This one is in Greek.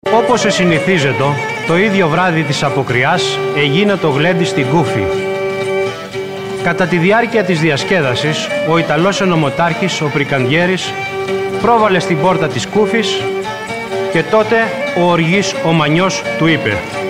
Όπως εσυνηθίζετο, το ίδιο βράδυ της αποκριάς έγινε το γλέντι στην Κούφη. Κατά τη διάρκεια της διασκέδασης, ο Ιταλός ενωμοτάρχης, ο Πρικαντιέρης, πρόβαλε στην πόρτα της Κούφης και τότε ο οργής ο Μανιός του είπε: